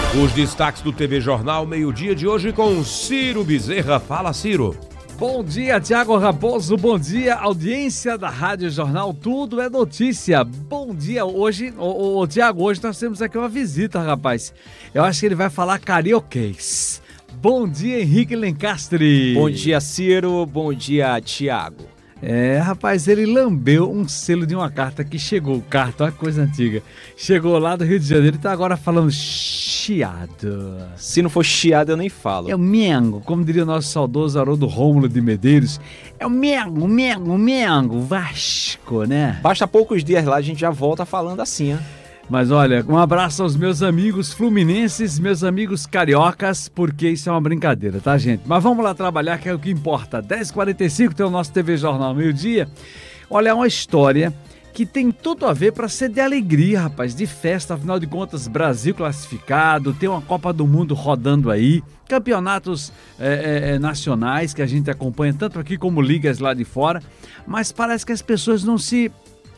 Os destaques do TV Jornal Meio-Dia de hoje com Ciro Bezerra. Fala, Ciro. Bom dia, Tiago Raposo. Bom dia, audiência da Rádio Jornal. Tudo é notícia. Bom dia. Hoje, Tiago, hoje nós temos aqui uma visita, rapaz. Eu acho que ele vai falar carioquês. Bom dia, Henrique Lencastre. Bom dia, Ciro. Bom dia, Tiago. Rapaz, ele lambeu um selo de uma carta que chegou. Carta, olha que coisa antiga. Chegou lá do Rio de Janeiro e tá agora falando chiado. Se não for chiado, eu nem falo. É o Mengo, como diria o nosso saudoso Haroldo Rômulo de Medeiros. É o Mengo, Vasco, né? Basta poucos dias lá, a gente já volta falando assim, né? Mas olha, um abraço aos meus amigos fluminenses, meus amigos cariocas, porque isso é uma brincadeira, tá, gente? Mas vamos lá trabalhar, que é o que importa. 10h45 tem o nosso TV Jornal Meio-Dia. Olha, é uma história que tem tudo a ver para ser de alegria, rapaz, de festa. Afinal de contas, Brasil classificado, tem uma Copa do Mundo rodando aí, campeonatos nacionais que a gente acompanha tanto aqui como ligas lá de fora, mas parece que as pessoas não se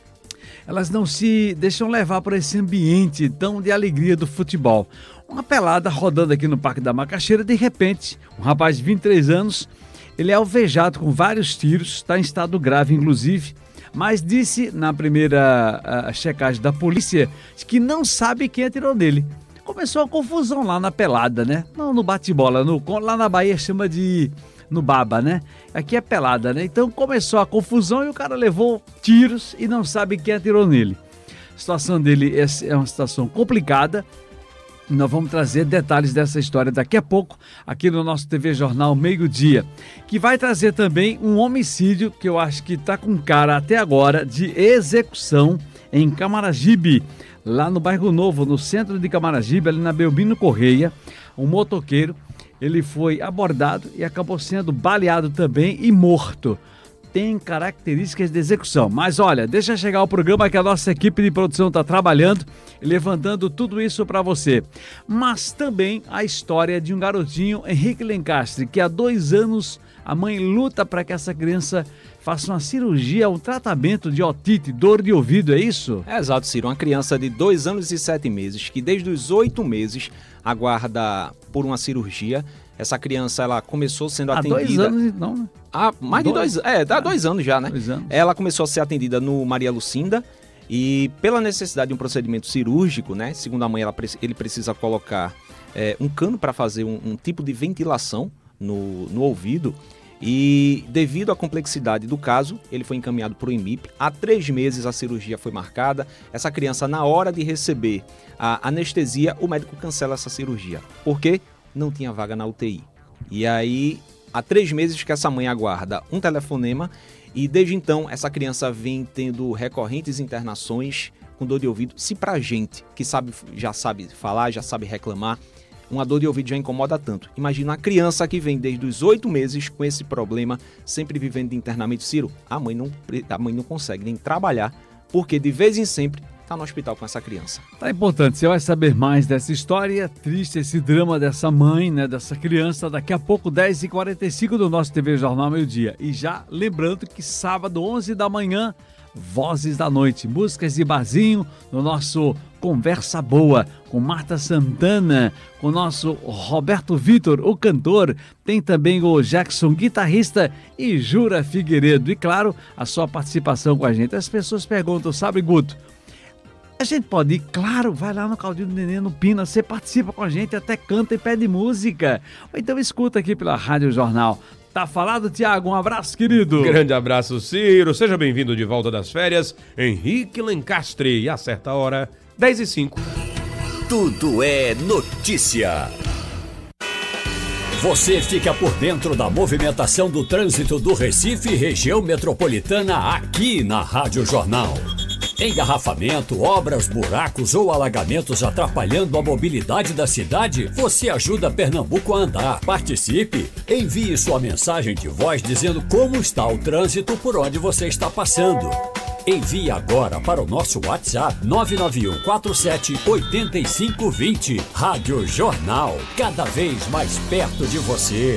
deixam levar por esse ambiente tão de alegria do futebol. Uma pelada rodando aqui no Parque da Macaxeira, de repente, um rapaz de 23 anos, ele é alvejado com vários tiros, está em estado grave inclusive, mas disse na primeira checagem da polícia que não sabe quem atirou nele. Começou a confusão lá na pelada, né? Não no bate-bola, lá na Bahia chama de... no baba, né? Aqui é pelada, né? Então começou a confusão e o cara levou tiros e não sabe quem atirou nele. A situação dele é uma situação complicada. Nós vamos trazer detalhes dessa história daqui a pouco aqui no nosso TV Jornal Meio-Dia, que vai trazer também um homicídio que eu acho que está com cara até agora de execução em Camaragibe, lá no Bairro Novo, no centro de Camaragibe, ali na Belmino Correia. Um motoqueiro, ele foi abordado e acabou sendo baleado também e morto. Tem características de execução. Mas olha, deixa chegar o programa que a nossa equipe de produção está trabalhando e levantando tudo isso para você. Mas também a história de um garotinho, Henrique Lencastre, que há 2 anos a mãe luta para que essa criança faça uma cirurgia, um tratamento de otite, dor de ouvido, é isso? É exato, Ciro. Uma criança de 2 anos e 7 meses, que desde os 8 meses aguarda por uma cirurgia. Essa criança, ela começou sendo atendida... Há 2 anos, então, né? Há mais de 2 anos. Há 2 anos já, né? 2 anos. Ela começou a ser atendida no Maria Lucinda e pela necessidade de um procedimento cirúrgico, né? Segundo a mãe, ele precisa colocar um cano para fazer um tipo de ventilação no ouvido. E devido à complexidade do caso, ele foi encaminhado para o IMIP. Há 3 meses a cirurgia foi marcada. Essa criança, na hora de receber a anestesia, o médico cancela essa cirurgia. Por quê? Não tinha vaga na UTI. E aí, há 3 meses que essa mãe aguarda um telefonema e desde então essa criança vem tendo recorrentes internações com dor de ouvido. Se pra gente que já sabe falar, já sabe reclamar, uma dor de ouvido já incomoda tanto. Imagina uma criança que vem desde os 8 meses com esse problema, sempre vivendo de internamento. Ciro, a mãe não consegue nem trabalhar, porque de vez em sempre está no hospital com essa criança. Tá importante, você vai saber mais dessa história triste, esse drama dessa mãe, né, dessa criança, daqui a pouco, 10h45 do nosso TV Jornal Meio-Dia. E já lembrando que sábado, 11 da manhã, Vozes da Noite, músicas de barzinho no nosso Conversa Boa, com Marta Santana, com o nosso Roberto Vitor, o cantor, tem também o Jackson, guitarrista, e Jura Figueiredo. E claro, a sua participação com a gente. As pessoas perguntam, sabe, Guto, a gente pode ir? Claro, vai lá no Caldinho do Nenê, no Pina, você participa com a gente, até canta e pede música. Ou então escuta aqui pela Rádio Jornal. Tá falado, Tiago? Um abraço, querido. Grande abraço, Ciro. Seja bem-vindo de volta das férias. Henrique Lencastre. E a certa hora, 10h05. Tudo é notícia. Você fica por dentro da movimentação do trânsito do Recife e região metropolitana aqui na Rádio Jornal. Engarrafamento, obras, buracos ou alagamentos atrapalhando a mobilidade da cidade? Você ajuda Pernambuco a andar. Participe! Envie sua mensagem de voz dizendo como está o trânsito por onde você está passando. Envie agora para o nosso WhatsApp 991478520. Rádio Jornal, cada vez mais perto de você.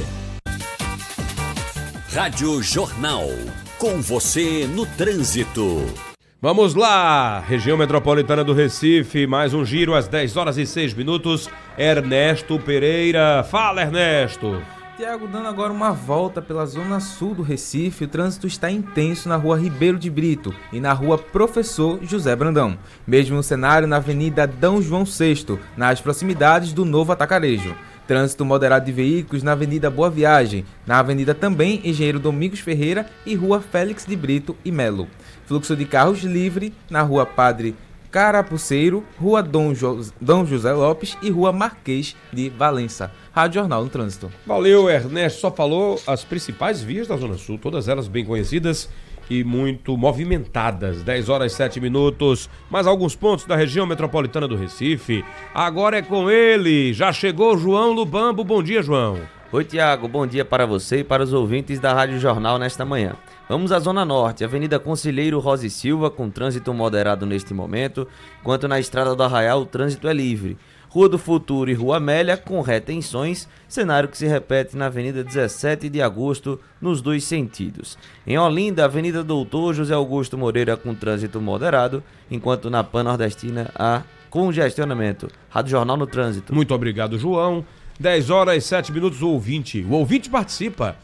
Rádio Jornal, com você no trânsito. Vamos lá, região metropolitana do Recife, mais um giro às 10h06. Ernesto Pereira, fala Ernesto. Tiago, dando agora uma volta pela zona sul do Recife, o trânsito está intenso na rua Ribeiro de Brito e na rua Professor José Brandão. Mesmo cenário na avenida D. João VI, nas proximidades do Novo Atacarejo. Trânsito moderado de veículos na Avenida Boa Viagem, na Avenida também Engenheiro Domingos Ferreira e Rua Félix de Brito e Melo. Fluxo de carros livre na Rua Padre Carapuceiro, Rua Dom José Lopes e Rua Marquês de Valença. Rádio Jornal no Trânsito. Valeu, Ernesto. Só falou as principais vias da Zona Sul, todas elas bem conhecidas e muito movimentadas. 10h07. Mais alguns pontos da região metropolitana do Recife. Agora é com ele. Já chegou João Lubambo. Bom dia, João. Oi, Tiago. Bom dia para você e para os ouvintes da Rádio Jornal nesta manhã. Vamos à Zona Norte, Avenida Conselheiro Rosa e Silva, com trânsito moderado neste momento, enquanto na Estrada do Arraial o trânsito é livre. Rua do Futuro e Rua Amélia, com retenções, cenário que se repete na Avenida 17 de Agosto, nos dois sentidos. Em Olinda, Avenida Doutor José Augusto Moreira, com trânsito moderado, enquanto na Pan-Nordestina há congestionamento. Rádio Jornal no Trânsito. Muito obrigado, João. 10h07, o ouvinte participa.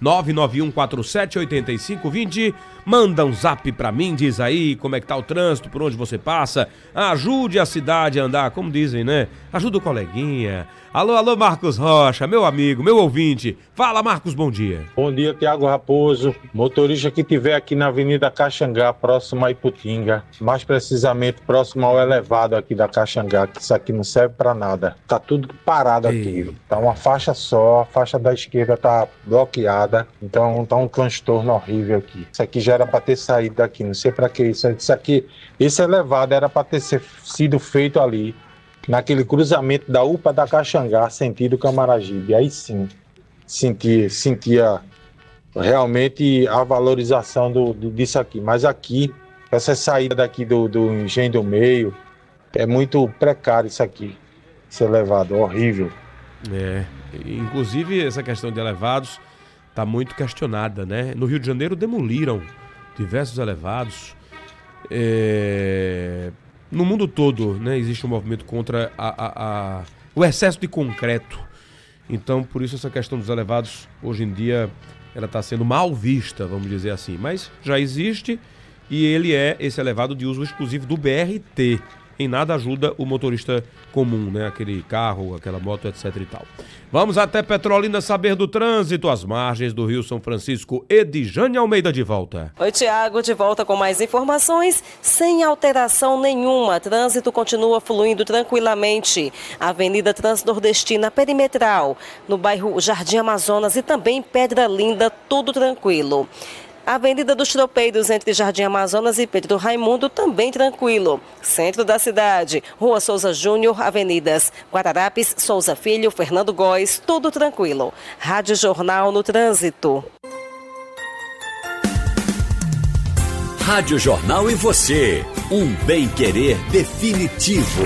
991478520, manda um zap pra mim, diz aí como é que tá o trânsito, por onde você passa, ajude a cidade a andar, como dizem, né? Ajuda o coleguinha. Alô, Marcos Rocha, meu amigo, meu ouvinte. Fala, Marcos, bom dia. Bom dia, Tiago Raposo. Motorista que estiver aqui na Avenida Caxangá, próximo a Iputinga, mais precisamente próximo ao elevado aqui da Caxangá, que isso aqui não serve pra nada. Tá tudo parado aqui. Tá uma faixa só, a faixa da esquerda tá bloqueada, então tá um transtorno horrível aqui. Isso aqui já era pra ter saído daqui, não sei pra que isso. Esse elevado era pra ter sido feito ali, naquele cruzamento da UPA da Caxangá, sentido Camaragibe. Aí sim, sentia realmente a valorização disso aqui. Mas aqui, essa saída daqui do Engenho do Meio, é muito precário isso aqui, esse elevado, horrível. Inclusive essa questão de elevados está muito questionada, né? No Rio de Janeiro demoliram diversos elevados. No mundo todo, né, existe um movimento contra o excesso de concreto. Então, por isso essa questão dos elevados, hoje em dia, ela está sendo mal vista, vamos dizer assim. Mas já existe e ele é esse elevado de uso exclusivo do BRT. Em nada ajuda o motorista comum, né? Aquele carro, aquela moto, etc e tal. Vamos até Petrolina saber do trânsito, às margens do Rio São Francisco. Edjane Almeida de volta. Oi, Tiago, de volta com mais informações. Sem alteração nenhuma, trânsito continua fluindo tranquilamente. Avenida Transnordestina Perimetral, no bairro Jardim Amazonas e também Pedra Linda, tudo tranquilo. Avenida dos Tropeiros, entre Jardim Amazonas e Pedro Raimundo, também tranquilo. Centro da cidade, Rua Souza Júnior, Avenidas Guararapes, Souza Filho, Fernando Góes, tudo tranquilo. Rádio Jornal no Trânsito. Rádio Jornal e você, um bem-querer definitivo.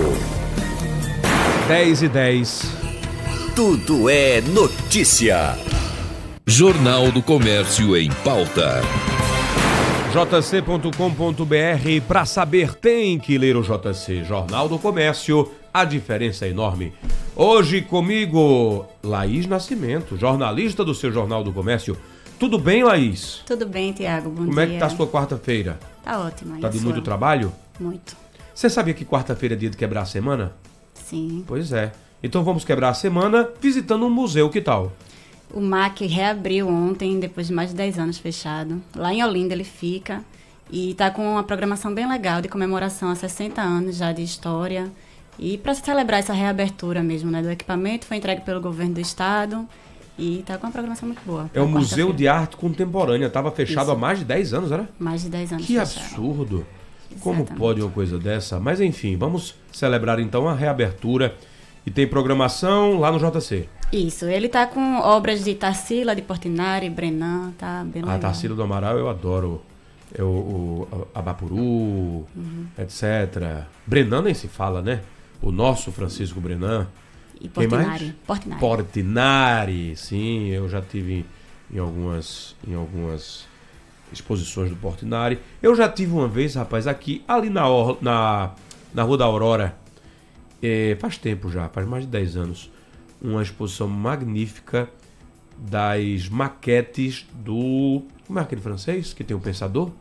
10h10. Tudo é notícia. Jornal do Comércio em pauta. jc.com.br, para saber tem que ler o JC. Jornal do Comércio, a diferença é enorme. Hoje comigo, Laís Nascimento, jornalista do seu Jornal do Comércio. Tudo bem, Laís? Tudo bem, Tiago, bom dia. Como é que tá a sua quarta-feira? Tá ótima. Tá de muito trabalho? Muito. Você sabia que quarta-feira é dia de quebrar a semana? Sim. Pois é. Então vamos quebrar a semana visitando um museu, que tal? O MAC reabriu ontem, depois de mais de 10 anos fechado. Lá em Olinda ele fica e está com uma programação bem legal de comemoração a 60 anos já de história. E para celebrar essa reabertura mesmo, né, do equipamento, foi entregue pelo governo do estado e está com uma programação muito boa. É o Museu de Arte Contemporânea, estava fechado Isso. há mais de 10 anos, era? Mais de 10 anos Que fechado. absurdo! Como Exatamente. pode uma coisa dessa? Mas enfim, vamos celebrar então a reabertura. E tem programação lá no JC. Isso, ele tá com obras de Tarsila, de Portinari, Brenan, tá bem legal. A Tarsila do Amaral eu adoro. O Abapuru, etc. Brenan nem se fala, né? O nosso Francisco Brenan. E Quem mais? Portinari. Portinari, sim, eu já tive em algumas exposições do Portinari. Eu já tive uma vez, rapaz, aqui, ali na Rua da Aurora, faz tempo já, faz mais de 10 anos, uma exposição magnífica das maquetes do... Como é aquele francês que tem um pensador?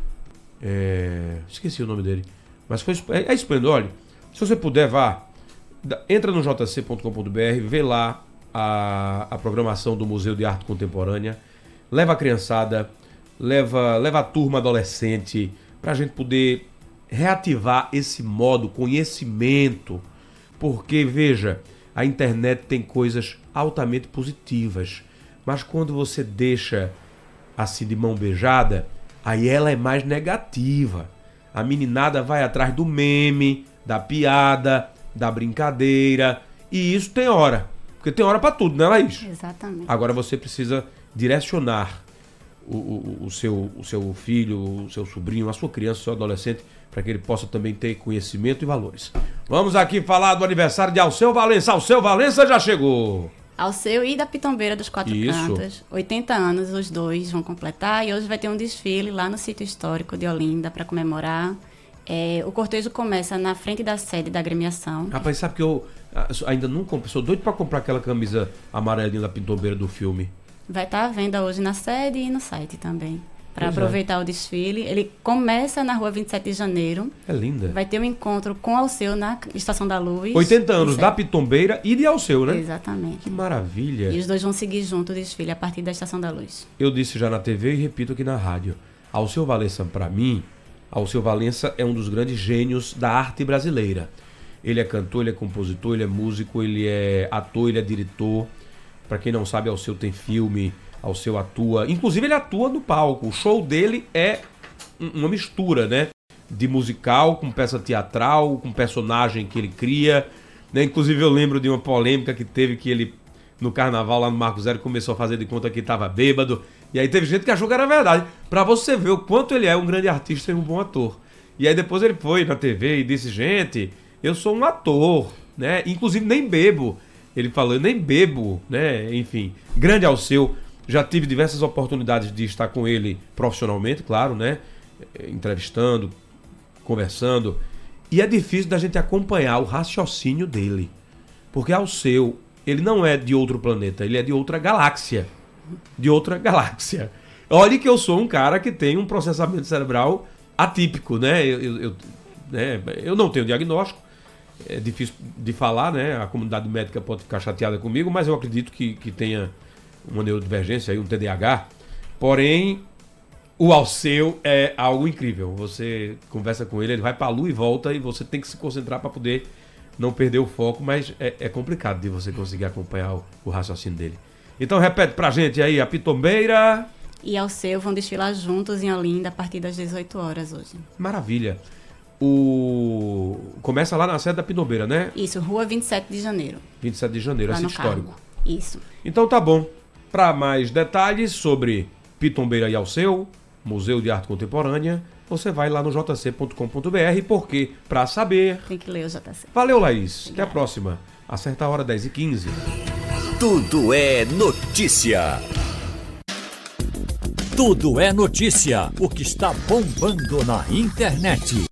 Esqueci o nome dele. Mas foi esplendor. Olha, se você puder, vá. Entra no jc.com.br, vê lá a programação do Museu de Arte Contemporânea. Leva a criançada, leva a turma adolescente, para a gente poder reativar esse modo conhecimento. Porque, veja, a internet tem coisas altamente positivas. Mas quando você deixa assim de mão beijada, aí ela é mais negativa. A meninada vai atrás do meme, da piada, da brincadeira. E isso tem hora. Porque tem hora pra tudo, né, Laís? Exatamente. Agora você precisa direcionar o seu filho, o seu sobrinho, a sua criança, o seu adolescente, para que ele possa também ter conhecimento e valores. Vamos aqui falar do aniversário de Alceu Valença. Alceu Valença já chegou. Alceu e da Pitombeira dos Quatro Cantos. 80 anos os dois vão completar e hoje vai ter um desfile lá no sítio histórico de Olinda para comemorar. O cortejo começa na frente da sede da agremiação. Rapaz, sabe que eu ainda não comprei, sou doido para comprar aquela camisa amarelinha da Pitombeira do filme. Vai estar à venda hoje na sede e no site também. Para aproveitar o desfile. Ele começa na rua 27 de janeiro. É linda. Vai ter um encontro com Alceu na Estação da Luz. 80 anos da Pitombeira e de Alceu, né? Exatamente. Que maravilha. E os dois vão seguir junto o desfile a partir da Estação da Luz. Eu disse já na TV e repito aqui na rádio. Alceu Valença, para mim, Alceu Valença é um dos grandes gênios da arte brasileira. Ele é cantor, ele é compositor, ele é músico, ele é ator, ele é diretor. Para quem não sabe, Alceu tem filme... Alceu atua, inclusive ele atua no palco. O show dele é uma mistura, né? De musical com peça teatral, com personagem que ele cria, né? Inclusive eu lembro de uma polêmica que teve que ele, no carnaval lá no Marco Zero, começou a fazer de conta que estava bêbado. E aí teve gente que achou que era verdade. Pra você ver o quanto ele é um grande artista e um bom ator. E aí depois ele foi na TV e disse, gente, eu sou um ator, né? Inclusive nem bebo. Ele falou, eu nem bebo, né? Enfim, grande Alceu. Já tive diversas oportunidades de estar com ele profissionalmente, claro, né? Entrevistando, conversando. E é difícil da gente acompanhar o raciocínio dele. Porque Alceu, ele não é de outro planeta, ele é de outra galáxia. De outra galáxia. Olhe que eu sou um cara que tem um processamento cerebral atípico, né? Eu não tenho diagnóstico. É difícil de falar, né? A comunidade médica pode ficar chateada comigo, mas eu acredito que tenha... uma neurodivergência, aí, um TDAH. Porém, o Alceu é algo incrível. Você conversa com ele, ele vai para a lua e volta e você tem que se concentrar para poder não perder o foco, mas é complicado de você conseguir acompanhar o raciocínio dele. Então repete pra gente aí, a Pitombeira... E Alceu vão desfilar juntos em Olinda a partir das 18 horas hoje. Maravilha. Começa lá na sede da Pitombeira, né? Isso, rua 27 de janeiro. 27 de janeiro, esse histórico. Isso. Então tá bom. Para mais detalhes sobre Pitombeira e Alceu, Museu de Arte Contemporânea, você vai lá no jc.com.br, porque, para saber... Tem que ler o JC. Valeu, Laís. Até a próxima. Acerta a hora 10h15. Tudo é notícia. Tudo é notícia. O que está bombando na internet.